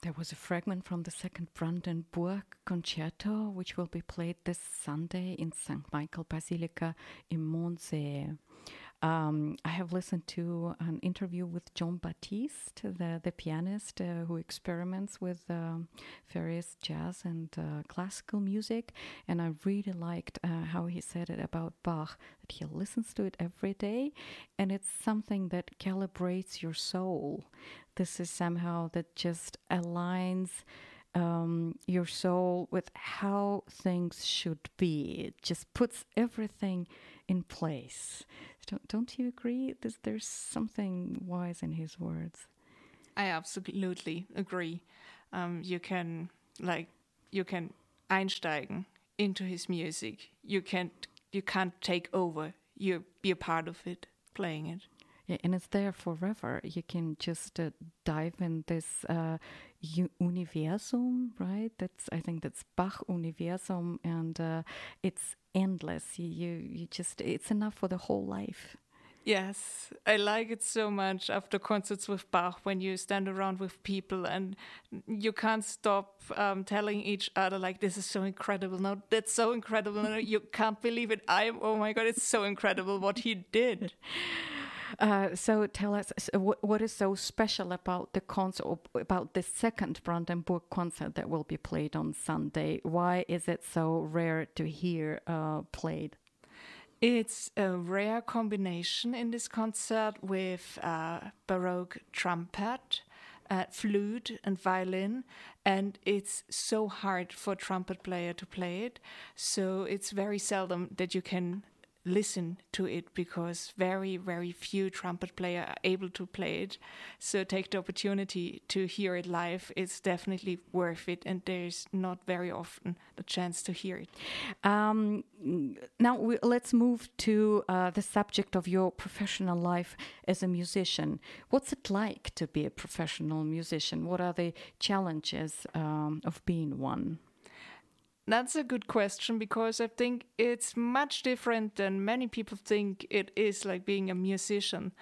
There was a fragment from the second Brandenburg concerto, which will be played this Sunday in St. Michael Basilica in Montsee. I have listened to an interview with John Baptiste, the pianist who experiments with various jazz and classical music. And I really liked how he said it about Bach, that he listens to it every day. And it's something that calibrates your soul. This is somehow that just aligns your soul with how things should be. It just puts everything in place. Don't you agree? There's something wise in his words. I absolutely agree. You can einsteigen into his music. You can't take over. You be a part of it, playing it. Yeah, and it's there forever. You can just dive in this universum, right? I think that's Bach universum, and it's endless. You just, it's enough for the whole life. Yes, I like it so much after concerts with Bach, when you stand around with people and you can't stop telling each other, like, this is so incredible. No, that's so incredible. No, you can't believe it. Oh my God, it's so incredible what he did. So tell us, what is so special about the concert, about the second Brandenburg concert that will be played on Sunday? Why is it so rare to hear played? It's a rare combination in this concert with Baroque trumpet, flute and violin, and it's so hard for a trumpet player to play it. So it's very seldom that you can listen to it, because very, very few trumpet players are able to play it. So take the opportunity to hear it live. It's definitely worth it, and there's not very often the chance to hear it. Now let's move to the subject of your professional life as a musician. What's it like to be a professional musician? What are the challenges of being one? That's a good question, because I think it's much different than many people think it is, like being a musician.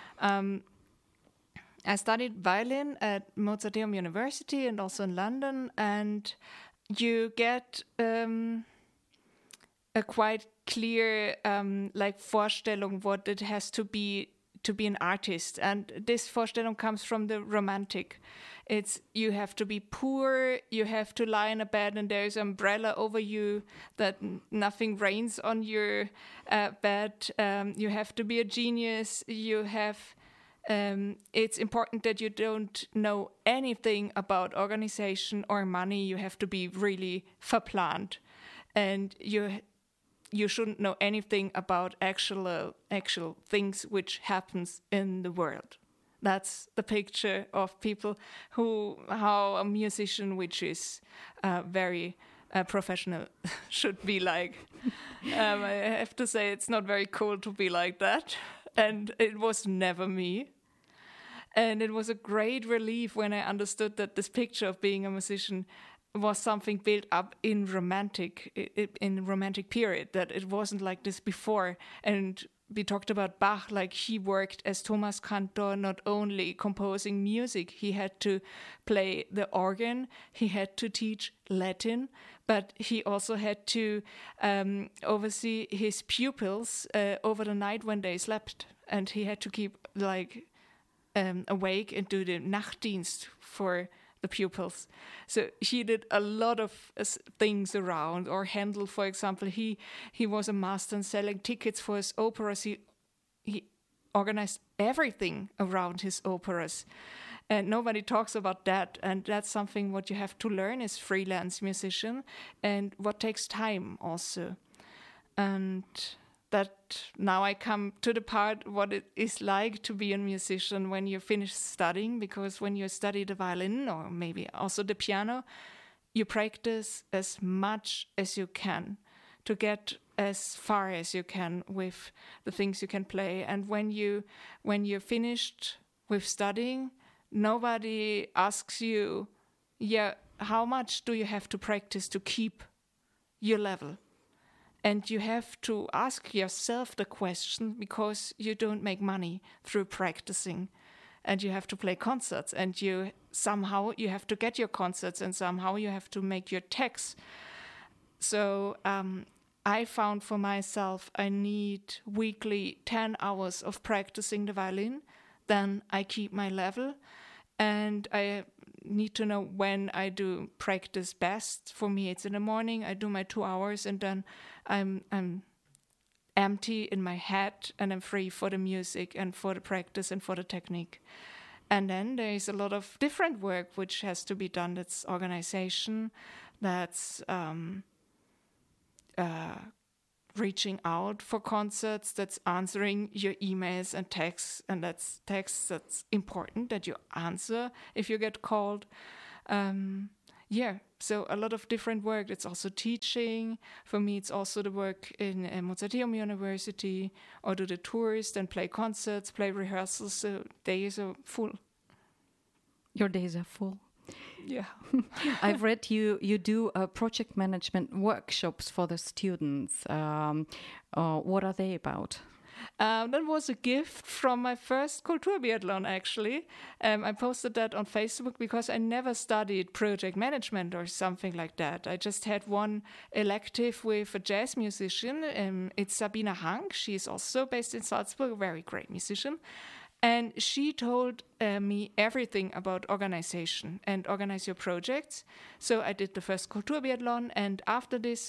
I studied violin at Mozarteum University and also in London, and you get a quite clear Vorstellung what it has to be an artist. And this Vorstellung comes from the Romantic. It's, you have to be poor, you have to lie in a bed and there's an umbrella over you, that nothing rains on your bed. You have to be a genius. It's important that you don't know anything about organization or money. You have to be really verplant. And you shouldn't know anything about actual things which happens in the world. That's the picture of people how a musician, which is very professional, should be like. I have to say, it's not very cool to be like that, and it was never me. And it was a great relief when I understood that this picture of being a musician was something built up in romantic period, that it wasn't like this before. And we talked about Bach, like he worked as Thomas Cantor, not only composing music, he had to play the organ, he had to teach Latin, but he also had to oversee his pupils over the night when they slept, and he had to keep awake and do the Nachtdienst for the pupils. So he did a lot of things around. Or Handel, for example, he was a master in selling tickets for his operas. He organized everything around his operas, and nobody talks about that. And that's something what you have to learn as freelance musician, and what takes time also. And that now I come to the part what it is like to be a musician when you finish studying, because when you study the violin or maybe also the piano, you practice as much as you can to get as far as you can with the things you can play. And when you're finished with studying, nobody asks you, how much do you have to practice to keep your level? And you have to ask yourself the question, because you don't make money through practicing. And you have to play concerts, and you somehow you have to get your concerts and somehow you have to make your texts. So I found for myself I need weekly 10 hours of practicing the violin. Then I keep my level, and I need to know when I do practice best. For me, it's in the morning. I do my 2 hours, and then I'm empty in my head, and I'm free for the music and for the practice and for the technique. And then there is a lot of different work which has to be done. That's organization, that's reaching out for concerts, that's answering your emails and texts, and that's texts that's important that you answer if you get called. So a lot of different work. It's also teaching. For me, it's also the work in Mozarteum University, or do the tours, then play concerts, play rehearsals. So days are full. Your days are full. Yeah. I've read you do project management workshops for the students. What are they about? That was a gift from my first Kulturbiathlon, actually. I posted that on Facebook because I never studied project management or something like that. I just had one elective with a jazz musician. It's Sabina Hank. She's also based in Salzburg, a very great musician. And she told me everything about organization and organize your projects. So I did the first Kulturbiathlon, and after this,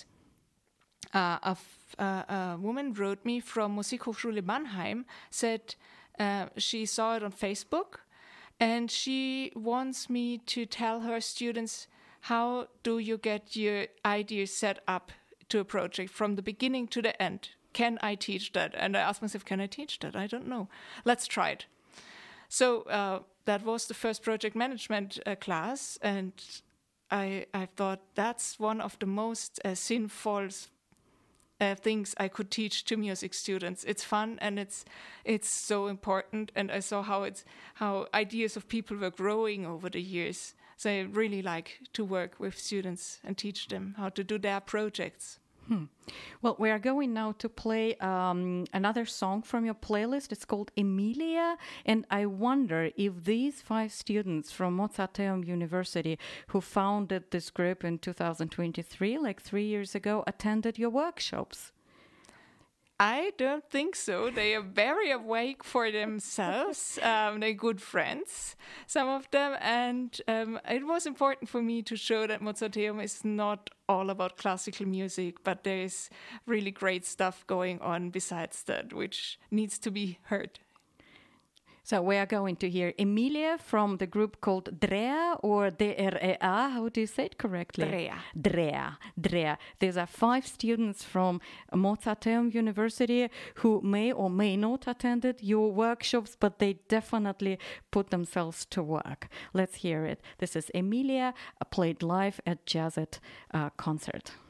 a woman wrote me from Musikhochschule Mannheim, said she saw it on Facebook, and she wants me to tell her students, how do you get your ideas set up to a project from the beginning to the end? Can I teach that? And I asked myself, can I teach that? I don't know. Let's try it. So that was the first project management class, and I thought that's one of the most sinful things I could teach to music students. It's fun and it's so important, and I saw how ideas of people were growing over the years. So I really like to work with students and teach them how to do their projects. Well, we are going now to play another song from your playlist. It's called Emilia, and I wonder if these 5 students from Mozarteum University who founded this group in 2023, like 3 years ago, attended your workshops. I don't think so. They are very awake for themselves. They're good friends, some of them. And it was important for me to show that Mozarteum is not all about classical music, but there is really great stuff going on besides that, which needs to be heard. So we are going to hear Emilia from the group called Drea, or DREA. How do you say it correctly? Drea. These are 5 students from Mozarteum University who may or may not attended your workshops, but they definitely put themselves to work. Let's hear it. This is Emilia, played live at Jazzet concert.